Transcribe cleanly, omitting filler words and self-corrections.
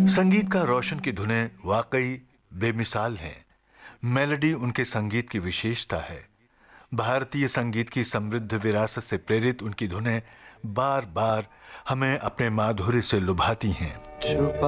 संगीतकार रोशन की धुनें वाकई बेमिसाल हैं। मेलोडी उनके संगीत की विशेषता है। भारतीय संगीत की समृद्ध विरासत से प्रेरित उनकी धुनें बार बार हमें अपने माधुर्य से लुभाती हैं।